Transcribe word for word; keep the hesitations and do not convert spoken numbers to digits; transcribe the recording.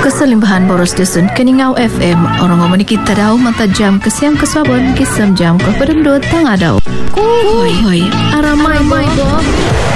Keselimbahan boros dusun Keningau F M. Orang ngomong kita daw mata jam kesiang kesabon kisam jam ke pedendut tang adau. Kuy, aramai bob.